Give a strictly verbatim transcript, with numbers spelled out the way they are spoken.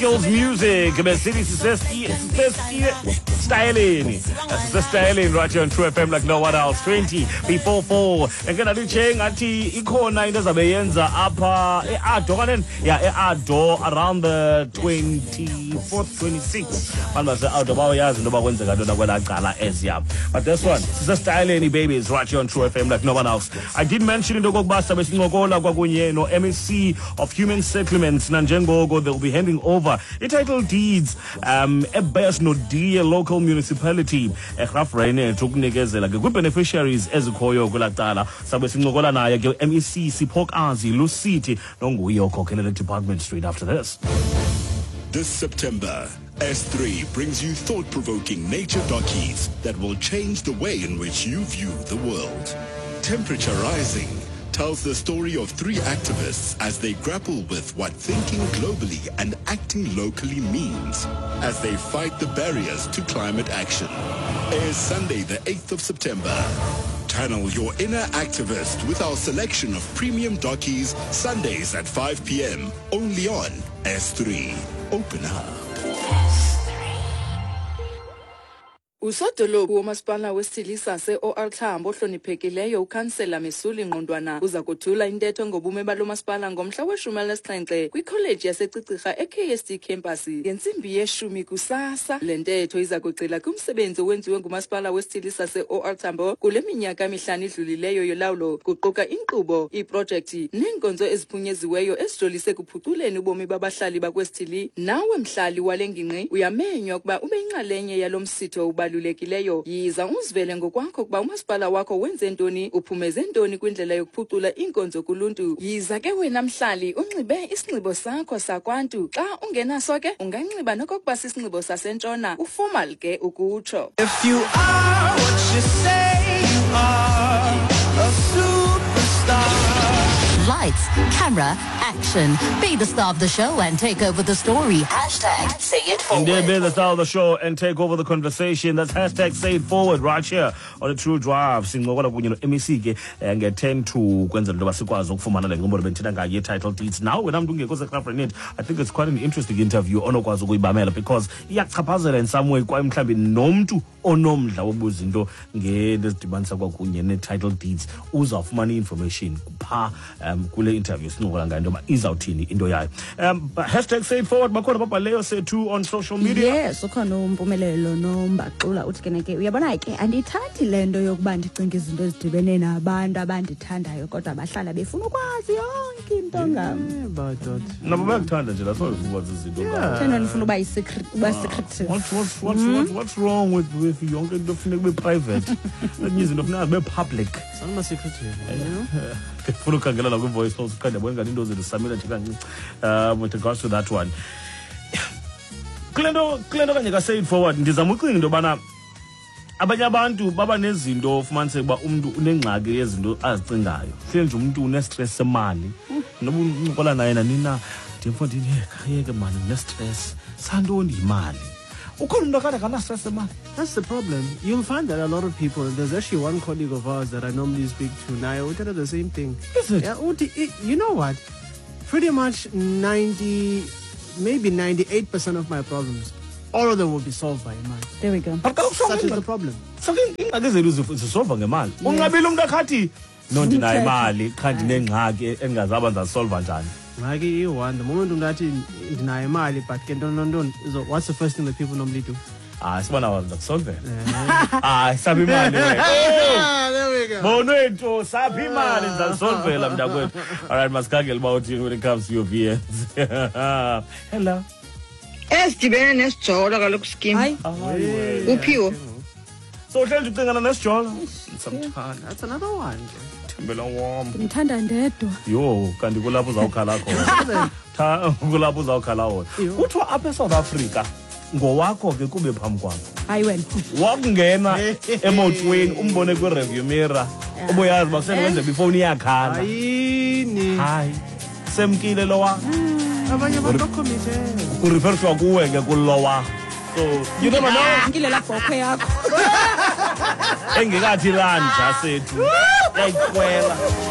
Skills Music. City styling. That's styling right here on True F M like no one else. twenty before four. And can I do change ati ikona into zabeyenza apa e ado kanen yeah e ado around the twenty-fourth twenty-sixth. Manje se ado bayazi ndoba kwenzeka ntona kwelaqala ezia. But this one, this is styling babies right here on True F M like no one else. I did mention into kokuba sabe sincokola kwakunye no M E C of Human Settlements nanjengoko they will be handing over the title deeds um ebest no D local municipality eGrafrein ukunikezela ke beneficiaries ezikhoyo kwelaqala sabe sincokola naye ke M E C Siphokazi Lusithi nonguye okhokhelele department straight after this. This September, S three brings you thought-provoking nature dockies that will change the way in which you view the world. Temperature Rising tells the story of three activists as they grapple with what thinking globally and acting locally means as they fight the barriers to climate action. Airs Sunday the eighth of September. Channel your inner activist with our selection of premium dockies Sundays at five p.m. only on S three. Open up. Usodolophu womasipala wesithilisa se-O R Tambo ohloniphekileyo ukhansela Mesuli Ngqondwana uza kuthula intetho ngobume balo masipala ngomhla weshumi elinesixhenxe kwikholeji yasecicirha e-K S D campus ngentsimbi yeshumi kusasa. Le ntetho iza kugxila kumsebenzi owenziwe ngumasipala wesithilisa se-O R Tambo kule minyaka mihlanu idlulileyo yolawulo kuquka inkqubo, iiprojekthi neenkonzo eziphunyeziweyo ezijolise kuphuculeni ubomi babahlali bakwesithili. Nawe mhlali wale ngingqi uyamenywa ukuba ube yinxalenye yalo msitho uba lulekileyo. Yiza uzivele ngokwakho kuba umasipala wakho wenze ntoni, uphumeze ntoni kwindlela yokuphucula inkonzo kuluntu. Yiza ke wena mhlali unxibe isinxibo sakho sakwantu. Xa ungenaso ke unganxiba nokokuba sisinxibo sasentshona uformal ke ukutsho. If you are what you say you are, a superstar. Lights, camera, action. Be the star of the show and take over the story. Hashtag say it forward. Indeed, be the star of the show and take over the conversation. That's hashtag say it forward right here on the True Drive. Singokola kunye no M E C ke nge ten to kwenzela into basikwazi ukufumana le ngombo bentitha ngaye title deeds. Now when I'm doing ngekho seGrafrein, I think it's quite an interesting interview onokwazi ukuyibamela because iyachaphazela in some way kwa mhlambi nomuntu onomdla wobuza into ngento ezidibanisa kwakunye ne title deeds uzawufumana information pha um kule interview sincokola ngayo ndoba izawuthini into yayo. Um hashtag say it forward bakhona babhaleyo sethu on social media. Yes, ukhona umpumelelo nombaxula uthi keneke uyabona ke andithathi lento yokuba ndicinga izinto ezidibene nabantu abandithandayo kodwa bahlala befuna ukwazi yonke into ngam. But nabo bayakuthanda nje laso ukwazi izinto ngam. Thena nifuna uba secret uba secretive. What's what's what's what's, what's wrong with with yonke into ofuna kube private? Enye izinto ofuna kube public. Some secretive, you know. Funa ukhangela la ku voice notes kanje yabona into ezisamela nje kancinci um with regards to that one. Kulento kulento kanje ka say it forward ndizama ucinga into bana abanye abantu baba nezinto ofumanise kuba umuntu unengxaki yezinto azicingayo. Hle nje umuntu une stress semali noba uncokola naye nanina ndimfundini yeke manje une stress santoni imali. Ukhona umuntu akade kana stress semali. That's the problem. You'll find that a lot of people, there's actually one colleague of ours that I normally speak to now, we tell the same thing. Is it? Yeah, it, you know what? Pretty much ninety, maybe ninety-eight percent of my problems, all of them will be solved by money. There we go. Such is the problem. Something ingxaki zethu zisolva ngemali. Unqabile umuntu akhathi no ndinayo imali cha ndinengxaki engazaba ndizasolva njani. Ngaki i-one, the moment ungathi ndinayo imali but ke ntoni so what's the first thing that people normally do? Ah, sibona wazakusolve. Ah, sabi imali wena. There we go. Bonwethu saphi imali ndizasolvela mntakwethu. All right, masikhangele uba uthini when it comes to your V Ns. Hello. Esidibene nesijolo kaloku skim. Hayi. Uphiwo. So hleli ucingana nesijolo. Sometimes That's another one. Thembela wam. Ngithanda ndedwa. Yo, kanti kulapho uzawukhala khona. Tha kulapho uzawukhala wona. Kuthiwa apha eSouth Africa ngowakho ke kube phambi kwakho. Hayi wena. Wakungena emotweni umbone kwi review mirror. Ubuyazi bakusena wenze before iyakhala. Ayini. Hayi. Semkile lo wa. Abanye abantu bakomite. Ku refer to kuwe ke kulo wa. So, you never know. Ngile la bhokwe yakho. Engekathi lanja sethu. Yayikwela.